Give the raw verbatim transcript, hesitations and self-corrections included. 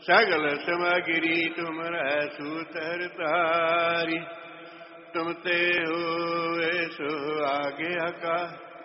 सगल समगिरी तुम सूतर तारी तुम ते हुए सो आगे का